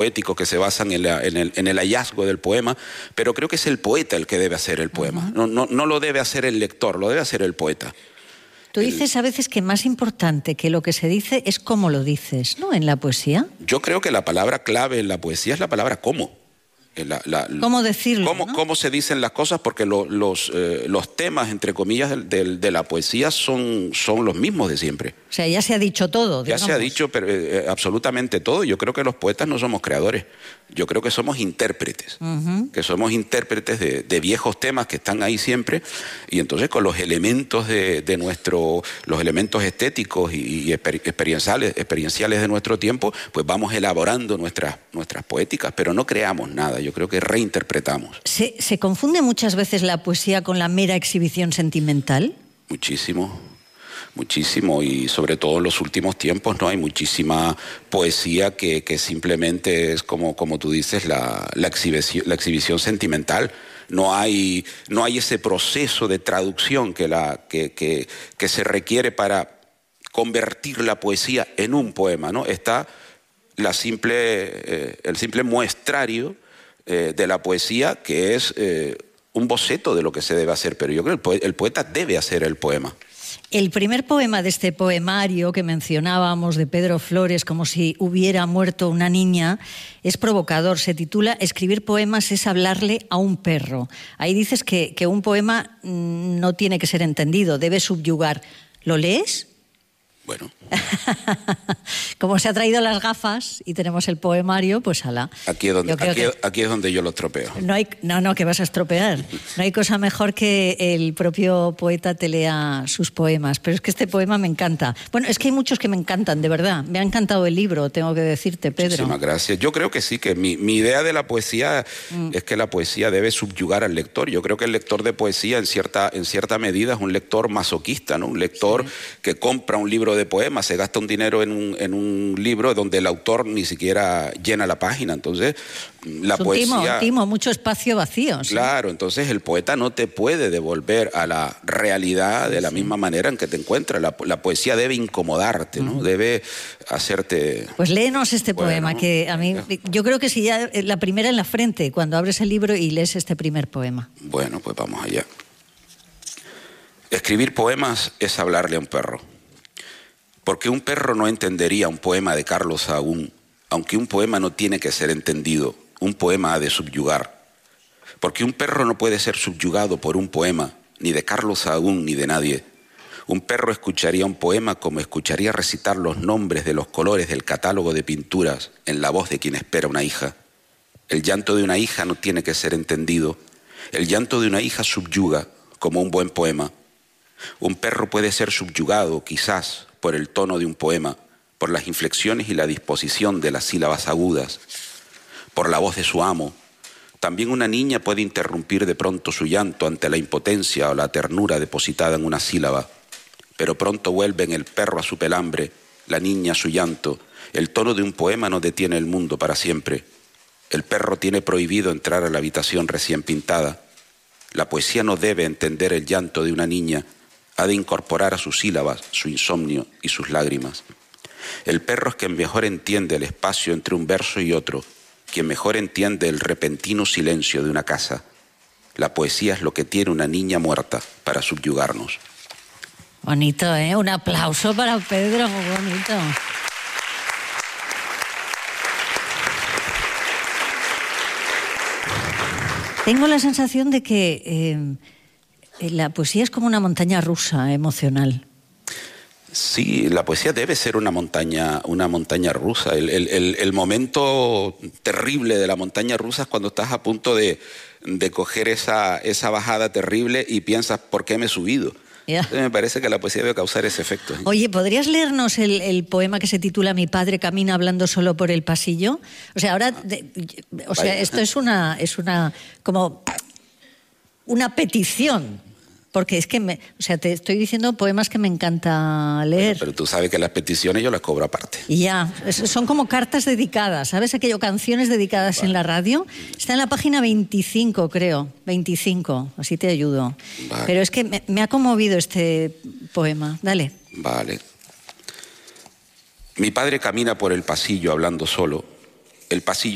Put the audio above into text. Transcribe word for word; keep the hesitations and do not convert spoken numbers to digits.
poéticos que se basan en, la, en, el, en el hallazgo del poema, pero creo que es el poeta el que debe hacer el poema. Uh-huh. no, no, no lo debe hacer el lector, lo debe hacer el poeta. Tú dices a veces que más importante que lo que se dice es cómo lo dices, ¿no? En la poesía. Yo creo que la palabra clave en la poesía es la palabra cómo. La, la, ¿Cómo decirlo? Cómo, ¿no? cómo se dicen las cosas, porque lo, los, eh, los temas, entre comillas, de, de, de la poesía son, son los mismos de siempre. O sea, ya se ha dicho todo, digamos. Ya se ha dicho pero, eh, absolutamente todo. Yo creo que los poetas no somos creadores. Yo creo que somos intérpretes. Uh-huh. Que somos intérpretes de, de viejos temas que están ahí siempre. Y entonces con los elementos de, de nuestro, los elementos estéticos y, y exper, experienciales, experienciales de nuestro tiempo, pues vamos elaborando nuestras, nuestras poéticas, pero no creamos nada. Yo creo que reinterpretamos. ¿Se, ¿Se confunde muchas veces la poesía con la mera exhibición sentimental? Muchísimo. Muchísimo, y sobre todo en los últimos tiempos, ¿no? Hay muchísima poesía que, que simplemente es como, como tú dices, la, la, exhibición, la exhibición sentimental. No hay, no hay ese proceso de traducción que, la, que, que, que se requiere para convertir la poesía en un poema, ¿no? Está la simple, eh, el simple muestrario eh, de la poesía, que es eh, un boceto de lo que se debe hacer, pero yo creo que el, poeta, el poeta debe hacer el poema. El primer poema de este poemario que mencionábamos de Pedro Flores, como si hubiera muerto una niña, es provocador. Se titula Escribir poemas es hablarle a un perro. Ahí dices que, que un poema no tiene que ser entendido, debe subyugar. ¿Lo lees? Bueno. Como se ha traído las gafas y tenemos el poemario, pues ala. Aquí es donde, aquí, que... aquí es donde yo lo estropeo. No, hay, no, no, que vas a estropear. No hay cosa mejor que el propio poeta te lea sus poemas. Pero es que este poema me encanta. Bueno, es que hay muchos que me encantan, de verdad. Me ha encantado el libro, tengo que decirte, Pedro. Muchísimas gracias. Yo creo que sí, que mi, mi idea de la poesía mm. es que la poesía debe subyugar al lector. Yo creo que el lector de poesía, en cierta, en cierta medida, es un lector masoquista, ¿no? Un lector sí. que compra un libro de de poemas, se gasta un dinero en un, en un libro donde el autor ni siquiera llena la página. Entonces, la es un poesía... Timo, un timo, mucho espacio vacío. ¿sí? Claro, entonces el poeta no te puede devolver a la realidad de la sí. misma manera en que te encuentras. La, la poesía debe incomodarte, ¿no? Uh-huh. Debe hacerte... Pues léenos este bueno, poema, que a mí... Yo creo que si ya la primera en la frente, cuando abres el libro y lees este primer poema. Bueno, pues vamos allá. Escribir poemas es hablarle a un perro. Porque un perro no entendería un poema de Carlos Sahagún, aunque un poema no tiene que ser entendido, un poema ha de subyugar. Porque un perro no puede ser subyugado por un poema, ni de Carlos Sahagún ni de nadie. Un perro escucharía un poema como escucharía recitar los nombres de los colores del catálogo de pinturas en la voz de quien espera una hija. El llanto de una hija no tiene que ser entendido. El llanto de una hija subyuga, como un buen poema. Un perro puede ser subyugado, quizás, por el tono de un poema, por las inflexiones y la disposición de las sílabas agudas, por la voz de su amo. También una niña puede interrumpir de pronto su llanto ante la impotencia o la ternura depositada en una sílaba, pero pronto vuelve en el perro a su pelambre, la niña a su llanto. El tono de un poema no detiene el mundo para siempre. El perro tiene prohibido entrar a la habitación recién pintada. La poesía no debe entender el llanto de una niña, ha de incorporar a sus sílabas su insomnio y sus lágrimas. El perro es quien mejor entiende el espacio entre un verso y otro, quien mejor entiende el repentino silencio de una casa. La poesía es lo que tiene una niña muerta para subyugarnos. Bonito, ¿eh? Un aplauso para Pedro, muy bonito. Tengo la sensación de que... Eh, la poesía es como una montaña rusa emocional. Sí, la poesía debe ser una montaña, una montaña rusa. El, el, el momento terrible de la montaña rusa es cuando estás a punto de, de coger esa, esa bajada terrible y piensas, ¿por qué me he subido? Yeah. Entonces me parece que la poesía debe causar ese efecto. Oye, ¿podrías leernos el, el poema que se titula Mi padre camina hablando solo por el pasillo? O sea, ahora, de, o sea, esto es una, es una, como una petición. Porque es que, me, o sea, te estoy diciendo poemas que me encanta leer. Bueno, pero tú sabes que las peticiones yo las cobro aparte. Y ya, son como cartas dedicadas, ¿sabes? Aquello, canciones dedicadas vale. en la radio. Está en la página veinticinco, creo, veinticinco, así te ayudo. Vale. Pero es que me, me ha conmovido este poema. Dale. Vale. Mi padre camina por el pasillo hablando solo. El pasillo